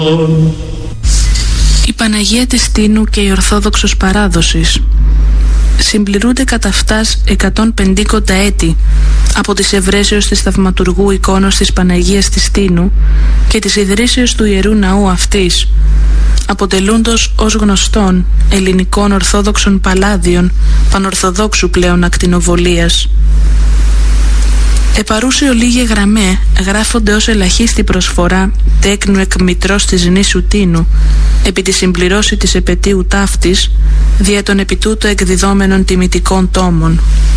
Η Παναγία της Τίνου και η Ορθόδοξος παράδοσης. Συμπληρούνται κατά αυτάς 150 έτη από τις ευρέσεως της θαυματουργού εικόνος της Παναγίας της Τίνου και της ιδρύσεως του Ιερού Ναού αυτής, αποτελούντος ως γνωστόν ελληνικών Ορθόδοξων Παλάδιων πανορθοδόξου πλέον ακτινοβολίας. Επαρούσε ολίγε γραμμέ γράφονται ως ελαχίστη προσφορά τέκνου εκ μητρός της νήσου Τίνου επί τη συμπληρώση της επετείου ταύτης δια των επί τούτο εκδιδόμενων τιμητικών τόμων.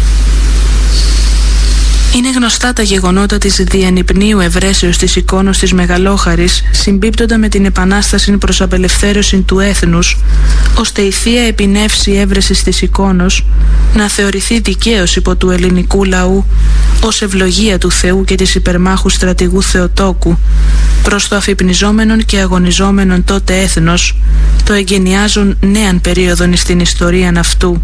Είναι γνωστά τα γεγονότα της διανυπνίου ευρέσεως της εικόνος της Μεγαλόχαρης συμπίπτοντα με την επανάσταση προς απελευθέρωση του έθνους, ώστε η θεία επινεύση έβρεσης της εικόνος να θεωρηθεί δικαίως υπό του ελληνικού λαού ως ευλογία του Θεού και της υπερμάχου στρατηγού Θεοτόκου προς το αφυπνιζόμενον και αγωνιζόμενον τότε έθνος, το εγκαινιάζουν νέαν περίοδον στην ιστορίαν αυτού.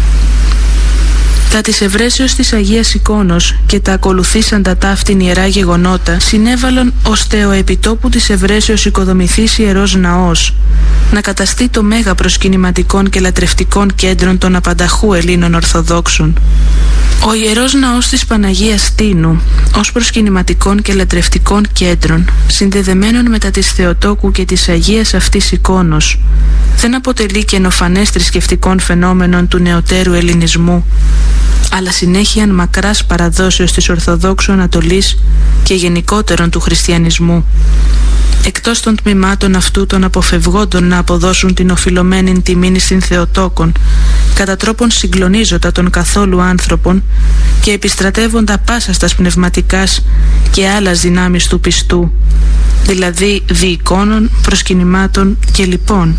Τα της ευρέσεως της Αγίας Εικόνος και τα ακολουθήσαντα ταύτην ιερά γεγονότα συνέβαλον ώστε ο επιτόπου της ευρέσεως οικοδομηθής ιερός ναός να καταστεί το μέγα προσκυνηματικών και λατρευτικών κέντρων των απανταχού Ελλήνων Ορθοδόξων. Ο Ιερός Ναός της Παναγίας Τίνου ως προσκυνηματικών και λατρευτικών κέντρων συνδεδεμένων μετά της Θεοτόκου και της Αγίας αυτής εικόνος δεν αποτελεί καινοφανές θρησκευτικών φαινόμενων του νεωτέρου ελληνισμού, αλλά συνέχειαν μακράς παραδόσεως της Ορθοδόξου Ανατολής και γενικότερον του χριστιανισμού. Εκτός των τμήματων αυτού των αποφευγόντων να αποδώσουν την οφειλωμένη τιμήν στην Θεοτόκον, κατά τρόπον συγκλονίζοντα των καθόλου άνθρωπων και επιστρατεύοντα πάσα στας πνευματικάς και άλλας δυνάμεις του πιστού, δηλαδή διεικόνων, προσκυνημάτων και λοιπόν.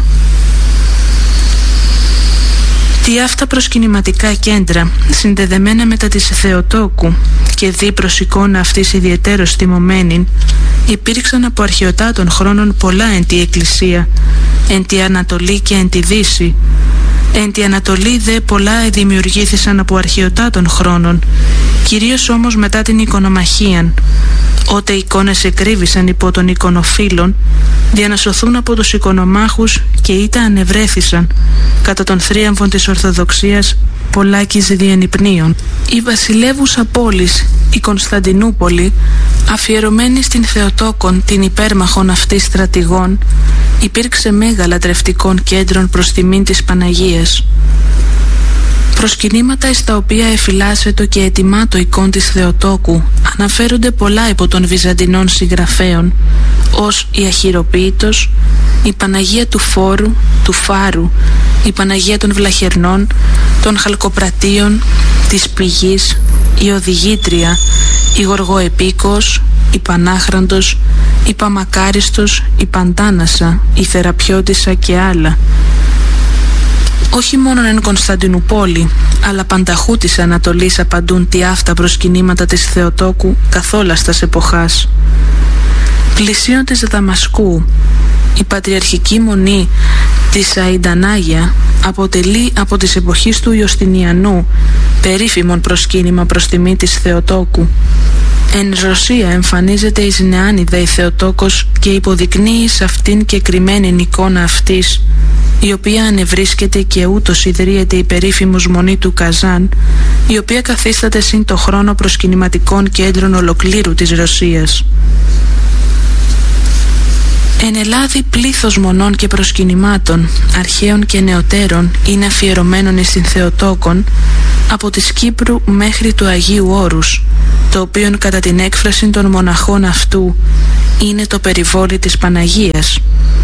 Τι αυτά προσκυνηματικά κέντρα, συνδεδεμένα μετά της Θεοτόκου και δι προς εικόνα αυτής ιδιαιτέρως τιμωμένη, υπήρξαν από αρχαιοτά των χρόνων πολλά εν τη Εκκλησία, εν τη Ανατολή και εν τη Δύση. Εν τη Ανατολή δε πολλά δημιουργήθησαν από αρχαιοτά των χρόνων, κυρίως όμως μετά την εικονομαχίαν, ότε οι εικόνες εκρύβησαν υπό των εικονοφίλων, δια να σωθούν από τους εικονομάχους και ήτα ανευρέθησαν κατά των θρίαμβων της Ορθοδοξίας πολλάκις διενυπνίων. Η βασιλεύουσα πόλης, η Κωνσταντινούπολη, αφιερωμένη στην Θεοτόκον την υπέρμαχον αυτής στρατηγών, υπήρξε μέγα λατρευτικών κέντρων προς τιμήν της Παναγίας. Προσκυνήματα εις τα οποία εφυλάσσετο και ετοιμάτο εικόν της Θεοτόκου αναφέρονται πολλά υπό των Βυζαντινών συγγραφέων, ως η Αχυροποίητος, η Παναγία του Φόρου, του Φάρου, η Παναγία των Βλαχερνών, των Χαλκοπρατίων, της Πηγής, η Οδηγήτρια, η Γοργοεπίκος, η Πανάχραντος, η Παμακάριστος, η Παντάνασα, η Θεραπιώτισσα και άλλα. Όχι μόνο εν Κωνσταντινουπόλη, αλλά πανταχού της Ανατολής απαντούν τι αυτά προσκυνήματα της Θεοτόκου καθόλαστας εποχάς. Πλησίον της Δαμασκού, η Πατριαρχική Μονή της Αϊντανάγια αποτελεί από τις εποχής του Ιωστινιανού περίφημον προσκύνημα προς τιμή της Θεοτόκου. Εν Ρωσία εμφανίζεται εις Νεάνιδα η Θεοτόκος και υποδεικνύει σε αυτήν και κρυμμένη εικόνα αυτής, η οποία ανεβρίσκεται και ούτως ιδρύεται η περίφημος Μονή του Καζάν, η οποία καθίσταται συν το χρόνο προσκυνηματικών κέντρων ολοκλήρου της Ρωσίας. Εν Ελλάδη πλήθος μονών και προσκυνημάτων, αρχαίων και νεωτέρων, είναι αφιερωμένων στην Θεοτόκον, από της Κύπρου μέχρι του Αγίου Όρους, το οποίον κατά την έκφραση των μοναχών αυτού είναι το περιβόλι της Παναγίας.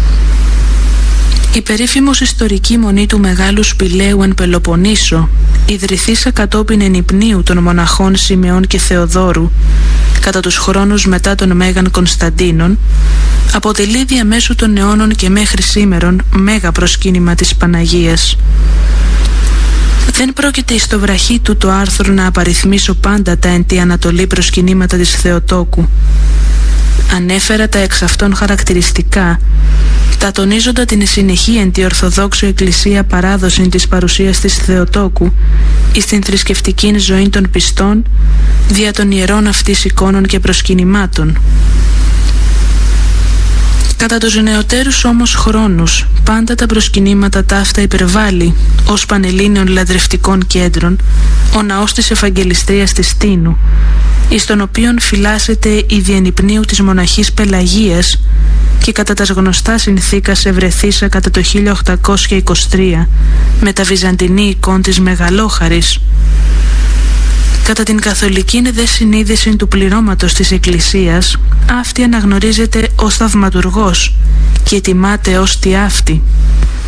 Η περίφημος ιστορική μονή του Μεγάλου Σπηλαίου εν Πελοποννήσο, ιδρυθήσα κατόπιν ενυπνίου των μοναχών Σιμεών και Θεοδόρου, κατά τους χρόνους μετά τον Μέγαν Κωνσταντίνων, αποτελεί διαμέσου των αιώνων και μέχρι σήμερον μέγα προσκύνημα της Παναγίας. Δεν πρόκειται εις το βραχή του το άρθρο να απαριθμίσω πάντα τα εν τη Ανατολή προσκυνήματα της Θεοτόκου. Ανέφερα τα εξ αυτών χαρακτηριστικά, τα τονίζοντα την συνεχή εν τη Ορθοδόξου Εκκλησία παράδοση της παρουσίας της Θεοτόκου εις την θρησκευτική ζωή των πιστών δια των ιερών αυτής εικόνων και προσκυνημάτων. Κατά τους νεωτέρους όμως χρόνους, πάντα τα προσκυνήματα ταύτα υπερβάλλει ως Πανελλήνιων λατρευτικών κέντρων ο ναός της Ευαγγελιστρίας της Τίνου, εις τον οποίον φυλάσσεται η διενυπνίου της μοναχής Πελαγίας και κατά τας γνωστά συνθήκας ευρεθήσα κατά το 1823 με τα βυζαντινή εικόν της Μεγαλόχαρης. Κατά την καθολική δε συνείδηση του πληρώματος της Εκκλησίας, αυτή αναγνωρίζεται ως θαυματουργός και τιμάται ως τη αυτή.